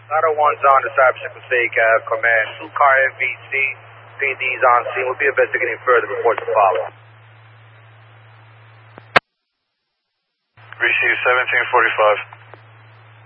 Auto 1's on the Cybership Passaic Ave, command 2-car MVC, PD's on scene. We'll be investigating further reports to follow. Receive 1745.